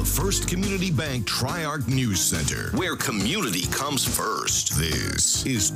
First Community Bank Tri-Arc News Center, where community comes first. This is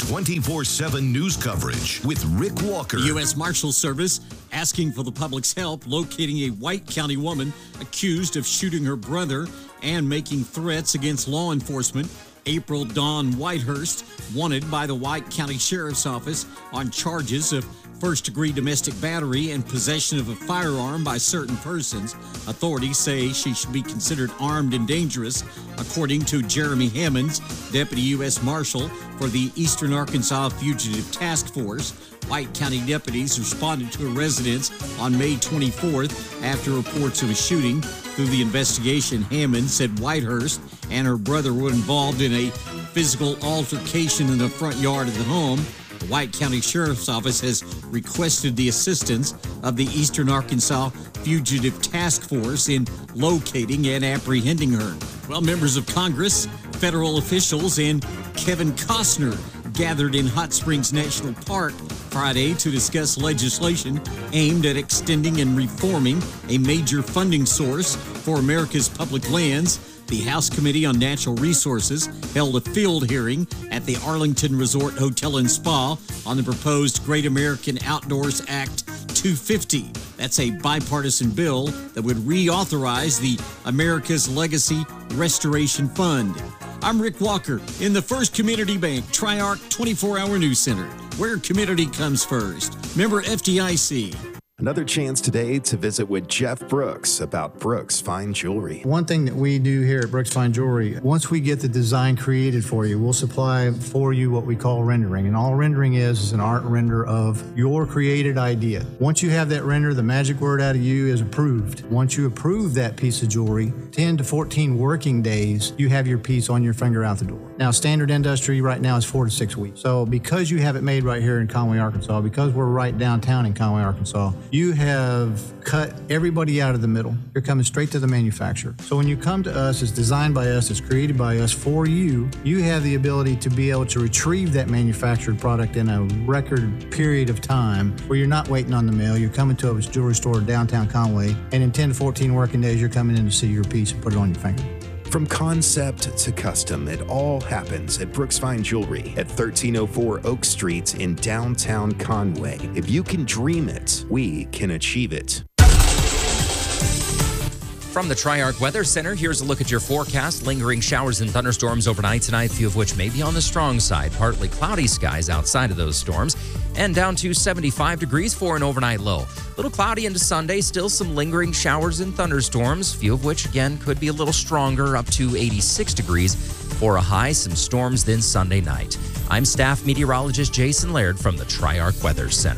24/7 news coverage with Rick Walker. The U.S. Marshal Service asking for the public's help locating a White County woman accused of shooting her brother and making threats against law enforcement. April Dawn Whitehurst, wanted by the White County Sheriff's Office on charges of first-degree domestic battery and possession of a firearm by certain persons. Authorities say she should be considered armed and dangerous, according to Jeremy Hammonds, Deputy U.S. Marshal for the Eastern Arkansas Fugitive Task Force. White County deputies responded to a residence on May 24th after reports of a shooting. Through the investigation, Hammond said Whitehurst and her brother were involved in a physical altercation in the front yard of the home. The White County Sheriff's Office has requested the assistance of the Eastern Arkansas Fugitive Task Force in locating and apprehending her. Well, members of Congress, federal officials, and Kevin Costner gathered in Hot Springs National Park Friday to discuss legislation aimed at extending and reforming a major funding source for America's public lands. The House Committee on Natural Resources held a field hearing at the Arlington Resort Hotel and Spa on the proposed Great American Outdoors Act 250. That's a bipartisan bill that would reauthorize the America's Legacy Restoration Fund. I'm Rick Walker in the First Community Bank Tri-Arc 24-hour news center, where community comes first. Member FDIC. Another chance today to visit with Jeff Brooks about Brooks Fine Jewelry. One thing that we do here at Brooks Fine Jewelry, once we get the design created for you, we'll supply for you what we call rendering. And all rendering is an art render of your created idea. Once you have that render, the magic word out of you is approved. Once you approve that piece of jewelry, 10 to 14 working days, you have your piece on your finger out the door. Now, standard industry right now is 4 to 6 weeks. So because you have it made right here in Conway, Arkansas, because we're right downtown in Conway, Arkansas, you have cut everybody out of the middle. You're coming straight to the manufacturer. So when you come to us, it's designed by us, it's created by us for you. You have the ability to be able to retrieve that manufactured product in a record period of time where you're not waiting on the mail. You're coming to a jewelry store downtown Conway, and in 10 to 14 working days, you're coming in to see your piece and put it on your finger. From concept to custom, it all happens at Brooks Fine Jewelry at 1304 Oak Street in downtown Conway. If you can dream it, we can achieve it. From the Tri-Arc Weather Center, here's a look at your forecast. Lingering showers and thunderstorms overnight tonight, few of which may be on the strong side. Partly cloudy skies outside of those storms. And down to 75 degrees for an overnight low. Little cloudy into Sunday, still some lingering showers and thunderstorms, few of which, again, could be a little stronger, up to 86 degrees for a high. Some storms then Sunday night. I'm staff meteorologist Jason Laird from the Tri-Arc Weather Center.